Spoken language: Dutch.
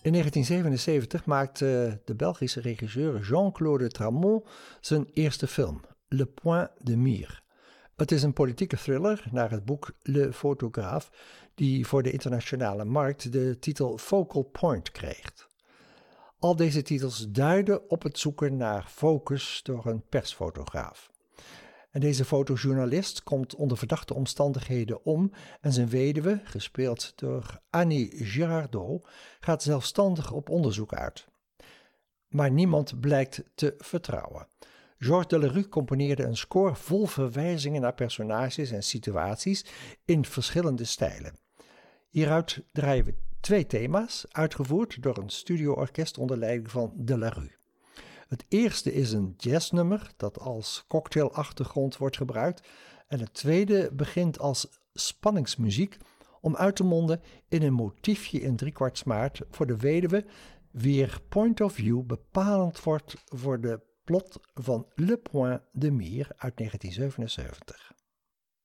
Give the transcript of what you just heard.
In 1977 maakte de Belgische regisseur Jean-Claude Tramont zijn eerste film, Le Point de Mire. Het is een politieke thriller naar het boek Le Photographe, die voor de internationale markt de titel Focal Point kreeg. Al deze titels duiden op het zoeken naar focus door een persfotograaf. En deze fotojournalist komt onder verdachte omstandigheden om en zijn weduwe, gespeeld door Annie Girardot, gaat zelfstandig op onderzoek uit. Maar niemand blijkt te vertrouwen. Georges Delerue componeerde een score vol verwijzingen naar personages en situaties in verschillende stijlen. Hieruit draaien we 2 thema's, uitgevoerd door een studioorkest onder leiding van Delerue. Het eerste is een jazznummer dat als cocktailachtergrond wordt gebruikt en het tweede begint als spanningsmuziek om uit te monden in een motiefje in 3/4 maart voor de weduwe, wier point of view bepalend wordt voor de plot van Le Point de Mire uit 1977.